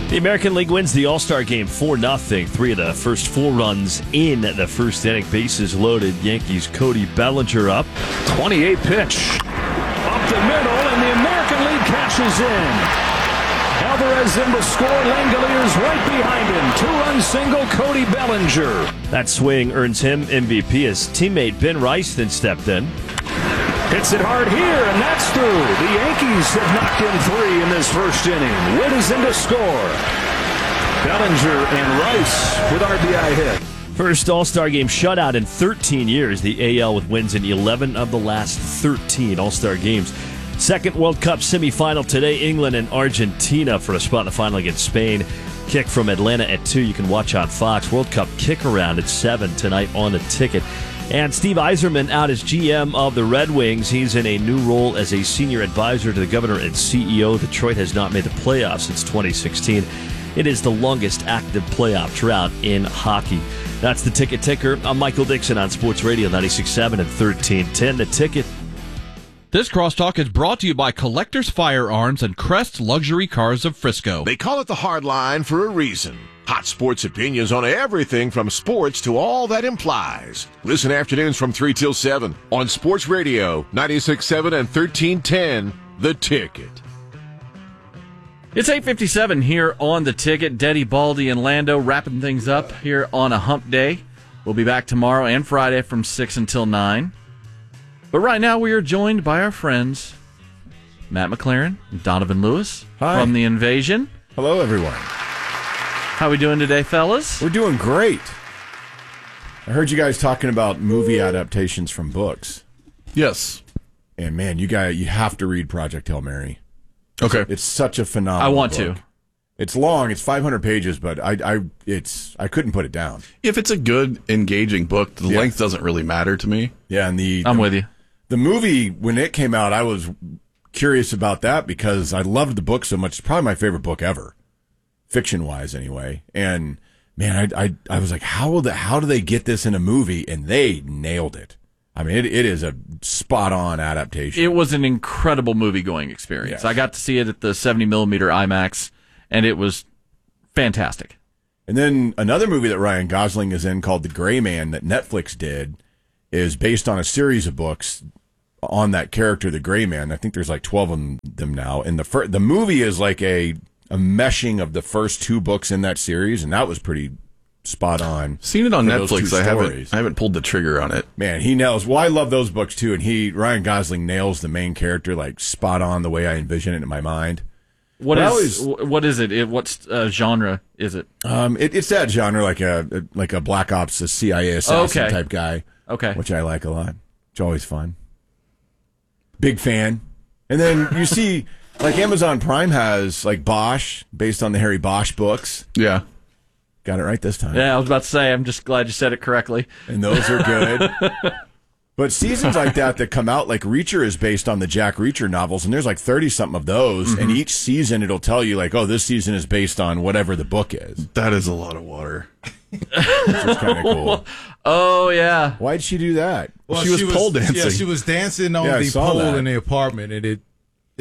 The American League wins the All-Star game 4-0. 3 of the first 4 runs in the first inning. Bases loaded. Yankees' Cody Bellinger up. 28 pitch. Up the middle, and the American League cashes in. Alvarez in to score. Langoliers right behind him. 2-run single, Cody Bellinger. That swing earns him MVP. His teammate Ben Rice then stepped in. Hits it hard here, and that's through. The Yankees have knocked in 3 in this first inning. Witt is in to score. Bellinger and Rice with RBI hit. First All-Star game shutout in 13 years. The AL with wins in 11 of the last 13 All-Star games. Second World Cup semifinal today, England and Argentina for a spot in the final against Spain. Kick from Atlanta at 2. You can watch on Fox. World Cup kick around at 7 tonight on the ticket. And Steve Yzerman out as GM of the Red Wings. He's in a new role as a senior advisor to the governor and CEO. Detroit has not made the playoffs since 2016. It is the longest active playoff drought in hockey. That's the Ticket Ticker. I'm Michael Dixon on Sports Radio 96.7 and 1310. The Ticket. This crosstalk is brought to you by Collectors Firearms and Crest Luxury Cars of Frisco. They call it the hard line for a reason. Hot sports opinions on everything from sports to all that implies. Listen afternoons from 3 till 7 on Sports Radio 96.7 and 1310, The Ticket. It's 8:57 here on The Ticket. Deddy, Baldy, and Lando wrapping things up here on a hump day. We'll be back tomorrow and Friday from 6 until 9. But right now we are joined by our friends Matt McLaren and Donovan Lewis from The Invasion. Hello, everyone. How we doing today, fellas? We're doing great. I heard you guys talking about movie adaptations from books. Yes. And man, you have to read Project Hail Mary. Okay. It's such a phenomenal I want book. to. It's long. It's 500 pages, but I couldn't put it down. If it's a good, engaging book, the length doesn't really matter to me. Yeah, and I'm with you. The movie, when it came out, I was curious about that because I loved the book so much. It's probably my favorite book ever, fiction-wise anyway. And man, I was like, how do they get this in a movie? And they nailed it. I mean, it is a spot-on adaptation. It was an incredible movie-going experience. Yes. I got to see it at the 70mm IMAX, and it was fantastic. And then another movie that Ryan Gosling is in called The Gray Man that Netflix did is based on a series of books on that character, the Gray Man. I think there's like 12 of them now. And the movie is like a meshing of the first 2 books in that series, and that was pretty spot on. Seen it on Netflix. I haven't pulled the trigger on it. Man, he nails. Well, I love those books too, and Ryan Gosling nails the main character like spot on the way I envision it in my mind. What is it? What genre is it? It's that genre, like a Black Ops, a CIA assassin type guy. Okay, which I like a lot. It's always fun. Big fan. And then you see, like Amazon Prime has like Bosch, based on the Harry Bosch books. Yeah. Got it right this time. Yeah, I was about to say, I'm just glad you said it correctly. And those are good. But seasons like that come out, like Reacher is based on the Jack Reacher novels, and there's like 30-something of those, Mm-hmm. and each season it'll tell you, like, oh, this season is based on whatever the book is. That is a lot of water. Which is kind of cool. Oh, yeah. Why'd she do that? Well, she was pole dancing. Yeah, she was dancing on the pole in the apartment, and it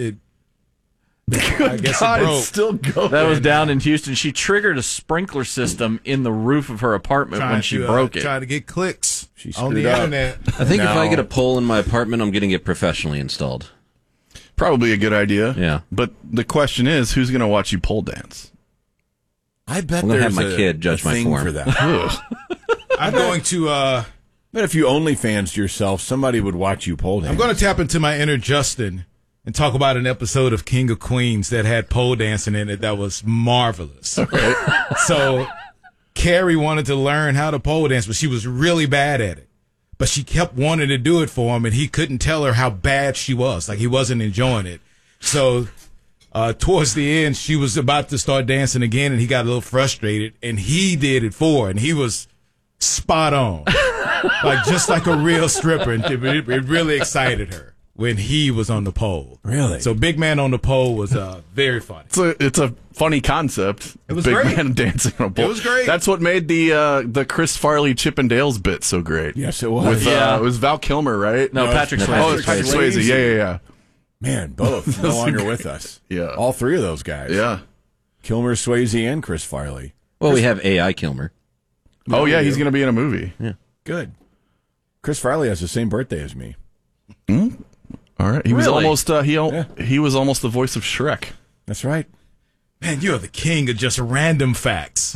I guess God, it broke. it's still going. That was down in Houston. She triggered a sprinkler system in the roof of her apartment when she broke it. Trying to get clicks She on the screwed up. internet. I think if I get a pole in my apartment, I'm getting it professionally installed. Probably a good idea. Yeah. But the question is, who's going to watch you pole dance? I bet I'm gonna there's have my kid judge my thing form. for that. I'm going to But if you OnlyFans yourself, somebody would watch you pole dance. I'm going to tap into my inner Justin and talk about an episode of King of Queens that had pole dancing in it that was marvelous. So Carrie wanted to learn how to pole dance, but she was really bad at it. But she kept wanting to do it for him, and he couldn't tell her how bad she was. Like, he wasn't enjoying it. So towards the end, she was about to start dancing again, and he got a little frustrated, and he did it for her, and he was spot on. Like, just like a real stripper. And it really excited her when he was on the pole. Really? So Big Man on the Pole was very funny. It's a funny concept. It was Big great. Man dancing on a pole. It was great. That's what made the Chris Farley Chippendales bit so great. Yes, it was. With, it was Val Kilmer, right? No, Patrick Swayze. Oh, it's Patrick Swayze. Yeah. Man, both no longer with us. Yeah. All 3 of those guys. Yeah. Kilmer, Swayze, and Chris Farley. Well, we have AI Kilmer. Oh, yeah, he's going to be in a movie. Yeah. Good. Chris Farley has the same birthday as me. All right. He was Really? almost he was almost the voice of Shrek. That's right. Man, you are the king of just random facts.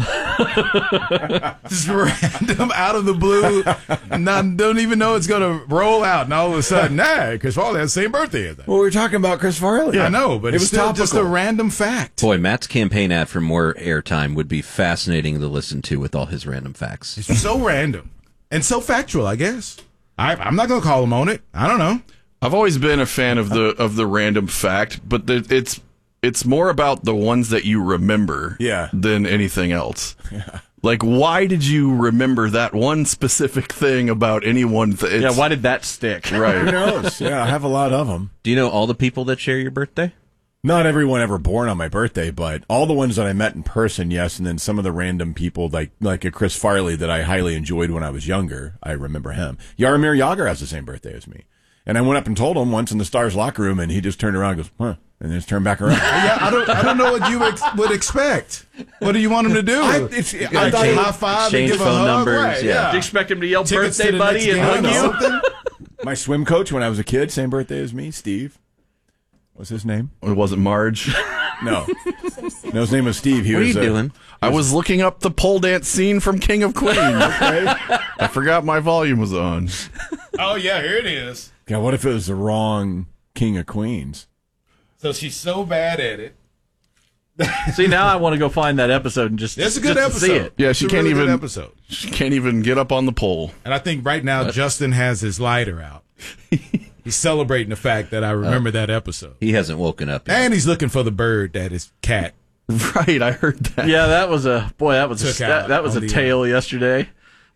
Just random, out of the blue. Don't even know it's going to roll out. And all of a sudden, Chris Farley has the same birthday as that. Well, we were talking about Chris Farley. I know, but It it's was still just a topical. random fact. Boy, Matt's campaign ad for more airtime would be fascinating to listen to with all his random facts. It's so random and so factual, I guess. I'm not going to call him on it. I don't know. I've always been a fan of the random fact, but it's more about the ones that you remember than anything else. Yeah. Like, why did you remember that one specific thing about any one thing? Yeah, why did that stick? Right. Who knows? Yeah, I have a lot of them. Do you know all the people that share your birthday? Not everyone ever born on my birthday, but all the ones that I met in person, yes, and then some of the random people like a Chris Farley that I highly enjoyed when I was younger. I remember him. Jaromir Jagr has the same birthday as me. And I went up and told him once in the Stars locker room, and he just turned around and goes, huh, and then just turned back around. Yeah, I don't know what you would expect. What do you want him to do? I thought high five and change give a phone hug. numbers, Right, yeah. Do you expect him to yell Tickets to birthday the buddy next and game hug or you? something? My swim coach when I was a kid, same birthday as me, Steve. What's his name? It wasn't Marge. No. No, his name was Steve. What are you doing? I was looking up the pole dance scene from King of Queens. Okay. I forgot my volume was on. Oh, yeah, here it is. God, what if it was the wrong King of Queens? So she's so bad at it. See, now I want to go find that episode and just It's a good just to see episode. it. Yeah, It's she a can't really good even episode. She can't even get up on the pole. And I think right now Justin has his lighter out. He's celebrating the fact that I remember that episode. He hasn't woken up yet. And he's looking for the bird that is cat. Right, I heard that. Yeah, that was a Took out that was on a the, tale yesterday.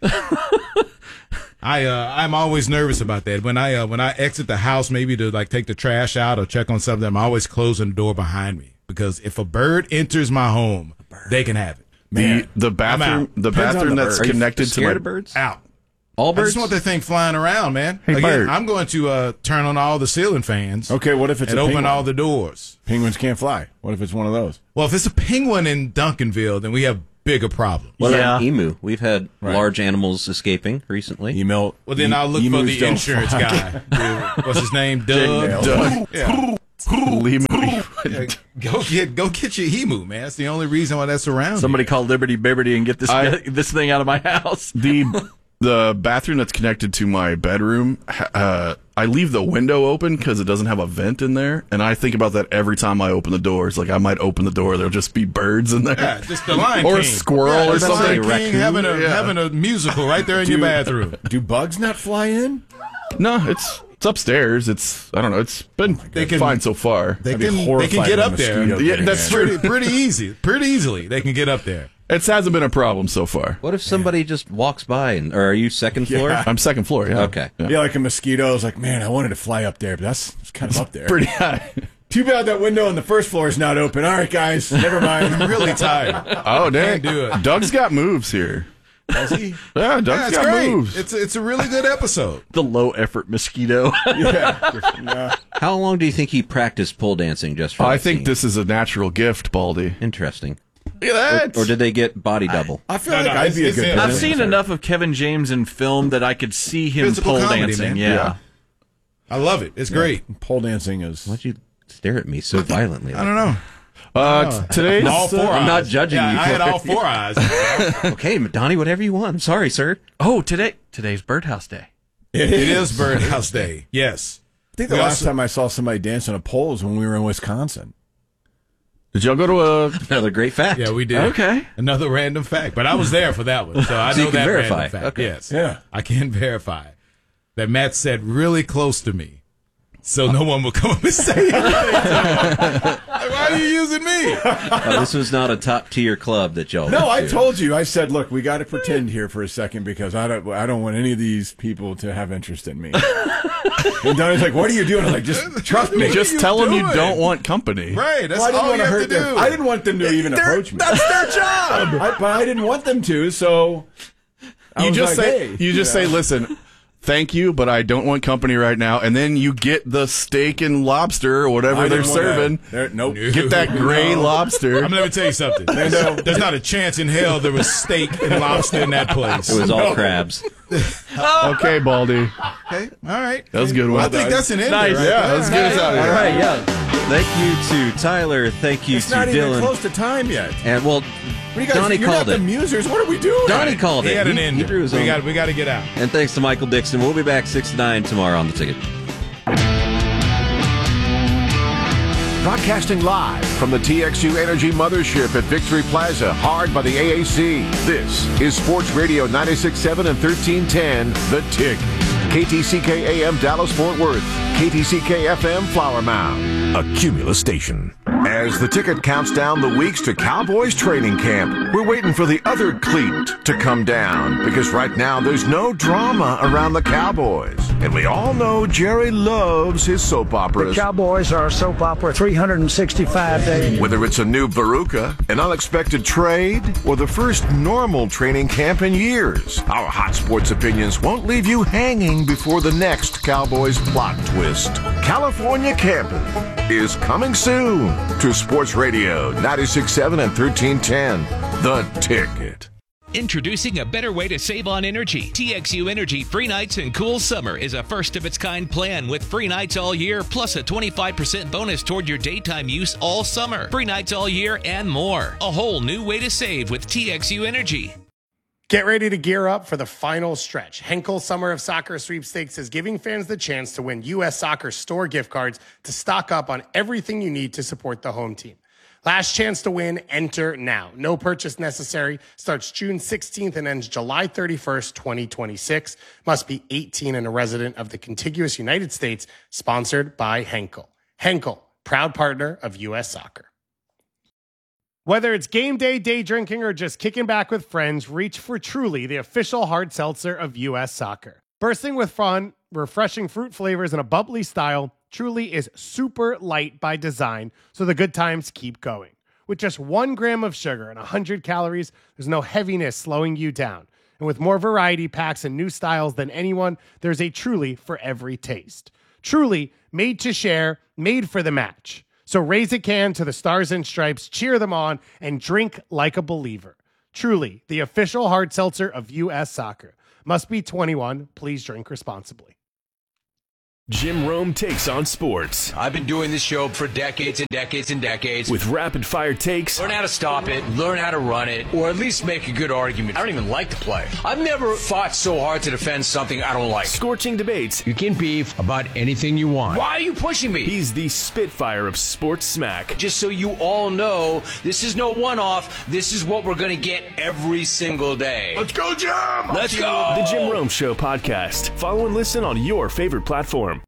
I'm always nervous about that. When I exit the house, maybe to like take the trash out or check on something, I'm always closing the door behind me because if a bird enters my home, they can have it. Man, The bathroom that's Are you connected to scared my of birds? Out. All I birds? just want that thing flying around, man. Hey, Again, bird. I'm going to turn on all the ceiling fans. Okay, what if it's and a open penguin? all the doors. Penguins can't fly. What if it's one of those? Well, if it's a penguin in Duncanville, then we have bigger problems. What Yeah. about an emu? We've had Right. large animals escaping recently. Email. Well, then I'll look for emus the don't insurance fly. guy. Dude, what's his name? Doug. Doug. Yeah. Lemur. Yeah, go get your emu, man. That's the only reason why that's around. Somebody call Liberty Bibberty and get this thing out of my house. The bathroom that's connected to my bedroom, I leave the window open because it doesn't have a vent in there, and I think about that every time I open the doors. Like I might open the door, there'll just be birds in there, Yeah, just the Lion or a King. squirrel or the something. Lion King having a musical right there in your bathroom. Do bugs not fly in? No, it's upstairs. I don't know. It's been fine so far. They I'd be can horrified get if a up there. mosquito Yeah, getting that's in. Pretty easily. They can get up there. It hasn't been a problem so far. What if somebody just walks by or are you second floor? Yeah. I'm second floor. Yeah. Okay. Yeah, like a mosquito. I was like, man, I wanted to fly up there, but that's it's kind of up there. Pretty high. Too bad that window on the first floor is not open. All right, guys, never mind. I'm really tired. Oh, dang. Can't do it. Doug's got moves here. Does he? Yeah, Doug's Yeah, it's got great. moves. It's a really good episode. The low effort mosquito. Yeah. How long do you think he practiced pole dancing just for I that think scene? this is a natural gift, Baldy. Interesting. Look at that. Or did they get body double? I feel No, like no, I'd be a it's good him. I've pole seen dancer. enough of Kevin James in film that I could see him Physical pole comedy, dancing. man. Yeah. I love it. It's great. Pole dancing is. Why'd you stare at me so violently? I don't know. Today's All four eyes. I'm not judging Yeah, you I for had it. all four eyes. Okay, Donnie, whatever you want. I'm sorry, sir. Oh, today's Birdhouse Day. It is Birdhouse Day. Yes. I think the We last also- time I saw somebody dance on a pole was when we were in Wisconsin. Did y'all go to a? Another great fact. Yeah, we did. Okay. Another random fact. But I was there for that one. So I So know you can that verify. random fact. Okay. Yes. Yeah. I can verify that Matt sat really close to me. So no one will come up and say anything. Like, why are you using me? This was not a top tier club that y'all No, went I to. told you. I said, look, we got to pretend here for a second because I don't want any of these people to have interest in me. And Donnie's like, what are you doing? I'm like, just trust me. Just you tell them you doing? don't want company. Right. That's Well, I didn't all want you to have hurt to them. do. I didn't want them to even approach me. That's their job. But I didn't want them to, so I You was just like, say hey, you just know. say, listen. thank you, but I don't want company right now. And then you get the steak and lobster or whatever they're serving. Nope. Get that gray lobster. I'm going to tell you something. There's not a chance in hell there was steak and lobster in that place. It was all crabs. Okay, Baldy. Okay. All right. That was a good one. I think that's an ender. Nice. Right? Yeah, let's get us out of here. All right, yeah. Thank you to Tyler. Thank you It's to not Dylan. even close to time yet. And well, What do you guys, Donnie you're called not it. the Musers. What are we doing? Donnie called He it. had an He ender. drew his We own. got to get out. And thanks to Michael Dixon. We'll be back 6 to 9 tomorrow on The Ticket. Broadcasting live from the TXU Energy Mothership at Victory Plaza, hard by the AAC. This is Sports Radio 96.7 and 1310, The Tick. KTCK AM Dallas Fort Worth, KTCK FM Flower Mound, a Cumulus station. As the Ticket counts down the weeks to Cowboys training camp, we're waiting for the other cleat to come down because right now there's no drama around the Cowboys. And we all know Jerry loves his soap operas. The Cowboys are a soap opera 365 days. Whether it's a new Veruca, an unexpected trade, or the first normal training camp in years, our hot sports opinions won't leave you hanging before the next Cowboys plot twist. California Camping is coming soon to Sports Radio 96.7 and 1310, The Ticket. Introducing a better way to save on energy. TXU Energy Free Nights and Cool Summer is a first-of-its-kind plan with free nights all year, plus a 25% bonus toward your daytime use all summer. Free nights all year and more. A whole new way to save with TXU Energy. Get ready to gear up for the final stretch. Henkel Summer of Soccer Sweepstakes is giving fans the chance to win U.S. Soccer store gift cards to stock up on everything you need to support the home team. Last chance to win, enter now. No purchase necessary. Starts June 16th and ends July 31st, 2026. Must be 18 and a resident of the contiguous United States. Sponsored by Henkel. Henkel, proud partner of U.S. Soccer. Whether it's game day, day drinking, or just kicking back with friends, reach for Truly, the official hard seltzer of U.S. Soccer. Bursting with fun, refreshing fruit flavors, and a bubbly style, Truly is super light by design, so the good times keep going. With just 1 gram of sugar and 100 calories, there's no heaviness slowing you down. And with more variety packs and new styles than anyone, there's a Truly for every taste. Truly, made to share, made for the match. So raise a can to the Stars and Stripes, cheer them on, and drink like a believer. Truly, the official hard seltzer of U.S. Soccer. Must be 21. Please drink responsibly. Jim Rome takes on sports. I've been doing this show for decades and decades and decades. With rapid-fire takes. Learn how to stop it, learn how to run it, or at least make a good argument. I don't even like the play. I've never fought so hard to defend something I don't like. Scorching debates. You can beef about anything you want. Why are you pushing me? He's the Spitfire of sports smack. Just so you all know, this is no one-off. This is what we're going to get every single day. Let's go, Jim! Let's go! The Jim Rome Show podcast. Follow and listen on your favorite platform.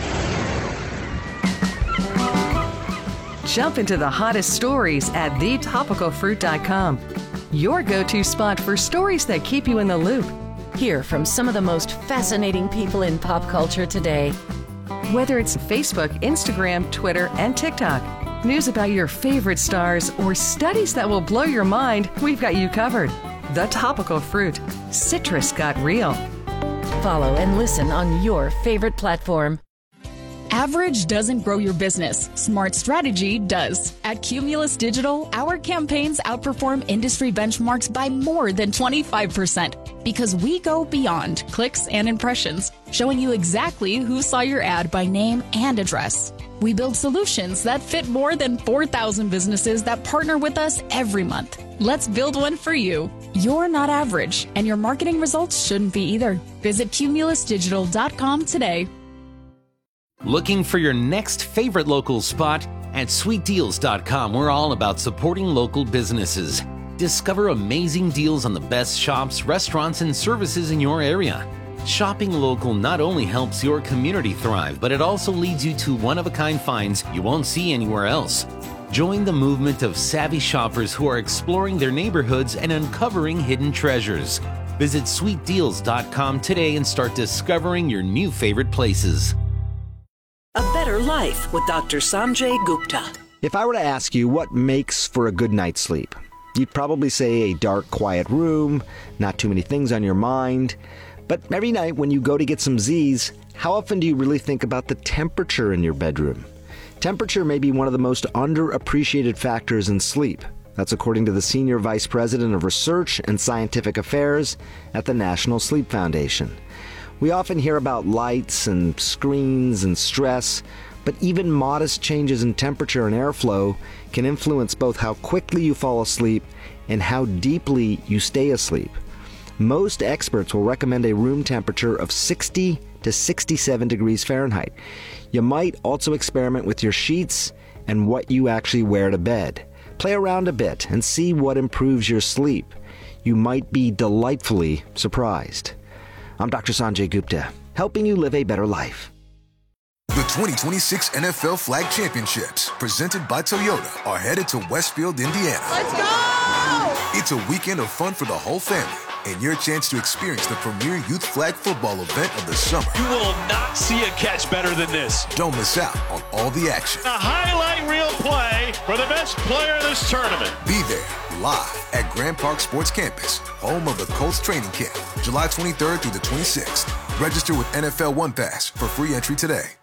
Jump into the hottest stories at thetopicalfruit.com. Your go-to spot for stories that keep you in the loop. Hear from some of the most fascinating people in pop culture today. Whether it's Facebook, Instagram, Twitter, and TikTok, news about your favorite stars, or studies that will blow your mind, we've got you covered. The Topical Fruit. Citrus got real. Follow and listen on your favorite platform. Average doesn't grow your business. Smart strategy does. At Cumulus Digital, our campaigns outperform industry benchmarks by more than 25% because we go beyond clicks and impressions, showing you exactly who saw your ad by name and address. We build solutions that fit more than 4,000 businesses that partner with us every month. Let's build one for you. You're not average, and your marketing results shouldn't be either. Visit cumulusdigital.com today. Looking for your next favorite local spot? At sweetdeals.com, we're all about supporting local businesses. Discover amazing deals on the best shops, restaurants, and services in your area. Shopping local not only helps your community thrive, but it also leads you to one-of-a-kind finds you won't see anywhere else. Join the movement of savvy shoppers who are exploring their neighborhoods and uncovering hidden treasures. Visit sweetdeals.com today and start discovering your new favorite places. A Better Life with Dr. Sanjay Gupta. If I were to ask you what makes for a good night's sleep, you'd probably say a dark, quiet room, not too many things on your mind. But every night when you go to get some Z's, how often do you really think about the temperature in your bedroom? Temperature may be one of the most underappreciated factors in sleep. That's according to the Senior Vice President of Research and Scientific Affairs at the National Sleep Foundation. We often hear about lights and screens and stress, but even modest changes in temperature and airflow can influence both how quickly you fall asleep and how deeply you stay asleep. Most experts will recommend a room temperature of 60 to 67 degrees Fahrenheit. You might also experiment with your sheets and what you actually wear to bed. Play around a bit and see what improves your sleep. You might be delightfully surprised. I'm Dr. Sanjay Gupta, helping you live a better life. The 2026 NFL Flag Championships, presented by Toyota, are headed to Westfield, Indiana. Let's go! It's a weekend of fun for the whole family and your chance to experience the premier youth flag football event of the summer. You will not see a catch better than this. Don't miss out on all the action. A highlight reel play for the best player in this tournament. Be there live at Grand Park Sports Campus, home of the Colts training camp, July 23rd through the 26th. Register with NFL One Pass for free entry today.